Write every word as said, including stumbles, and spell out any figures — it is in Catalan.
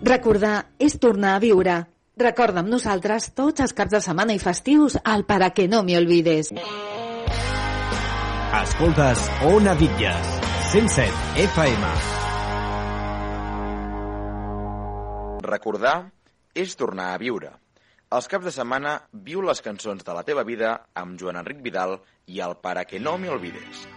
Recordar és tornar a viure. Recorda amb nosaltres tots els caps de setmana i festius al Para que no me olvides. Escoltes Ona Bitlles, cent set F M. Recordar és tornar a viure. Els caps de setmana viu les cançons de la teva vida amb Joan Enric Vidal i el Para que no me olvides.